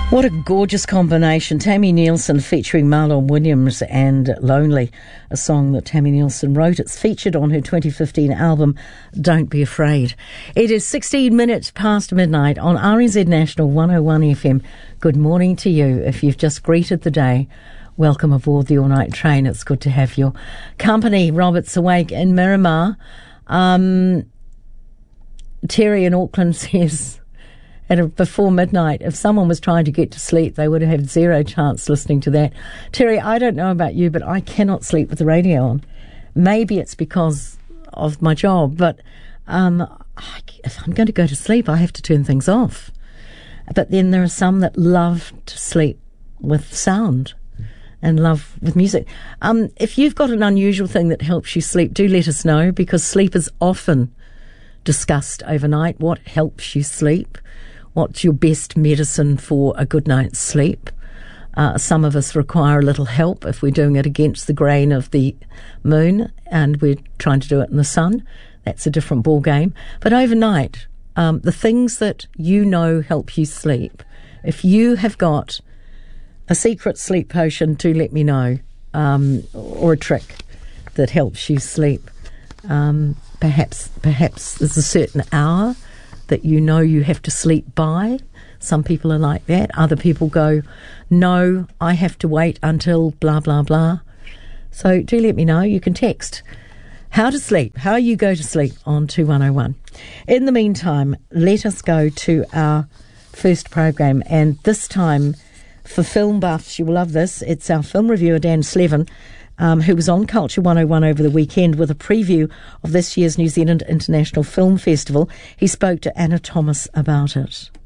What a gorgeous combination. Tammy Nielsen featuring Marlon Williams and Lonely, a song that Tammy Nielsen wrote. It's featured on her 2015 album, Don't Be Afraid. It is 16 minutes past midnight on RNZ National 101 FM. Good morning to you. If you've just greeted the day, welcome aboard the all-night train. It's good to have your company. Robert's awake in Miramar. Terry in Auckland says, before midnight, if someone was trying to get to sleep, they would have had zero chance listening to that. Terry, I don't know about you, but I cannot sleep with the radio on. Maybe it's because of my job, but if I'm going to go to sleep, I have to turn things off. But then there are some that love to sleep with sound and love with music. If you've got an unusual thing that helps you sleep, do let us know, because sleep is often discussed overnight. What helps you sleep? What's your best medicine for a good night's sleep? Some of us require a little help if we're doing it against the grain of the moon and we're trying to do it in the sun. That's a different ball game. But overnight, the things that you know help you sleep, if you have got a secret sleep potion, do let me know, or a trick that helps you sleep. Perhaps there's a certain hour that you know you have to sleep by. Some people are like that. Other people go, no, I have to wait until blah, blah, blah. So do let me know. You can text how to sleep, how you go to sleep on 2101. In the meantime, let us go to our first program. And this time, for film buffs, you will love this. It's our film reviewer, Dan Slevin, who was on Culture 101 over the weekend with a preview of this year's New Zealand International Film Festival. He spoke to Anna Thomas about it.